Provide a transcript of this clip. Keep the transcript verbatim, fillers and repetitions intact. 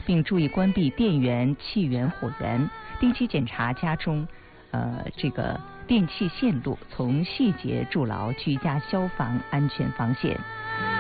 并注意关闭电源、气源、火源，定期检查家中呃这个电气线路，从细节筑牢居家消防安全防线。